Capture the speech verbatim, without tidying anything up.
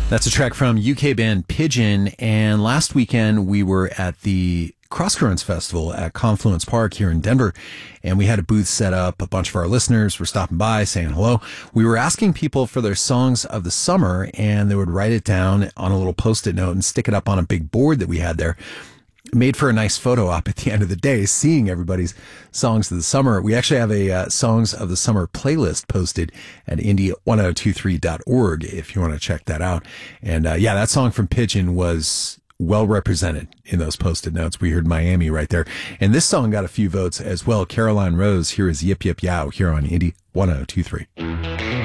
That's a track from U K band Pigeon, and last weekend we were at the Crosscurrents Festival at Confluence Park here in Denver, and we had a booth set up. A bunch of our listeners were stopping by saying hello. We were asking people for their songs of the summer, and they would write it down on a little post-it note and stick it up on a big board that we had there. Made for a nice photo op at the end of the day, seeing everybody's songs of the summer. We actually have a uh, songs of the summer playlist posted at indie ten twenty-three dot org if you want to check that out. And uh, yeah, that song from Pigeon was well represented in those posted notes. We heard Miami right there. And this song got a few votes as well. Caroline Rose, here is Yip Yip Yow here on Indie ten twenty-three.